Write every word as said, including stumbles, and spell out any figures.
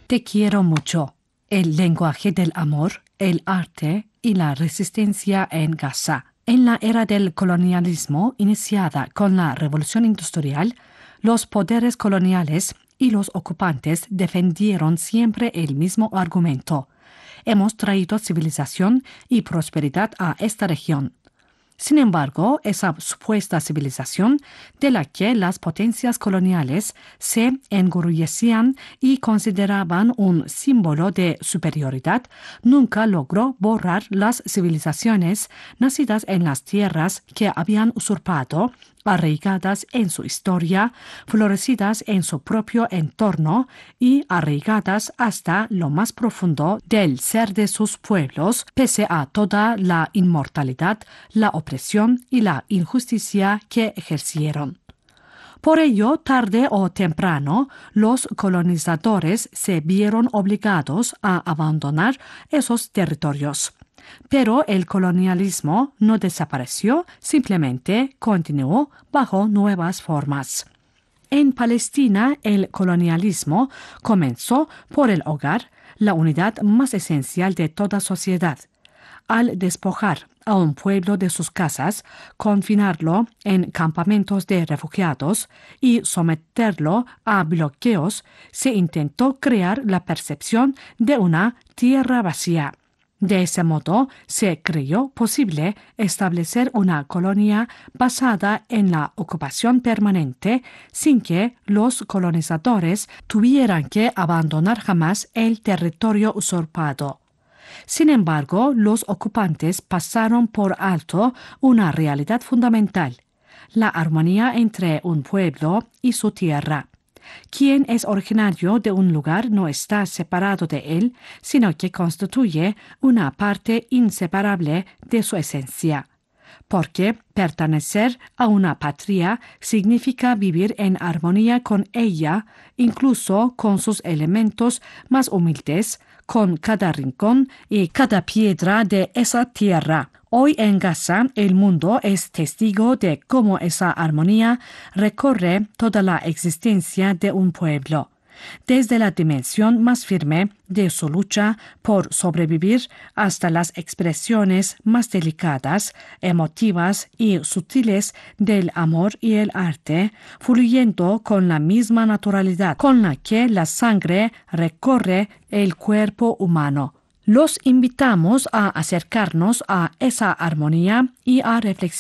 Te quiero mucho. El lenguaje del amor, el arte y la resistencia en Gaza. En la era del colonialismo iniciada con la Revolución Industrial, los poderes coloniales y los ocupantes defendieron siempre el mismo argumento. Hemos traído civilización y prosperidad a esta región. Sin embargo, esa supuesta civilización de la que las potencias coloniales se enorgullecían y consideraban un símbolo de superioridad, nunca logró borrar las civilizaciones nacidas en las tierras que habían usurpado, arraigadas en su historia, florecidas en su propio entorno y arraigadas hasta lo más profundo del ser de sus pueblos, pese a toda la inmortalidad, la opresión y la injusticia que ejercieron. Por ello, tarde o temprano, los colonizadores se vieron obligados a abandonar esos territorios. Pero el colonialismo no desapareció, simplemente continuó bajo nuevas formas. En Palestina, el colonialismo comenzó por el hogar, la unidad más esencial de toda sociedad. Al despojar a un pueblo de sus casas, confinarlo en campamentos de refugiados y someterlo a bloqueos, se intentó crear la percepción de una tierra vacía. De ese modo, se creyó posible establecer una colonia basada en la ocupación permanente sin que los colonizadores tuvieran que abandonar jamás el territorio usurpado. Sin embargo, los ocupantes pasaron por alto una realidad fundamental: la armonía entre un pueblo y su tierra. Quien es originario de un lugar no está separado de él, sino que constituye una parte inseparable de su esencia. Porque pertenecer a una patria significa vivir en armonía con ella, incluso con sus elementos más humildes, con cada rincón y cada piedra de esa tierra. Hoy en Gaza, el mundo es testigo de cómo esa armonía recorre toda la existencia de un pueblo, desde la dimensión más firme de su lucha por sobrevivir hasta las expresiones más delicadas, emotivas y sutiles del amor y el arte, fluyendo con la misma naturalidad con la que la sangre recorre el cuerpo humano. Los invitamos a acercarnos a esa armonía y a reflexionar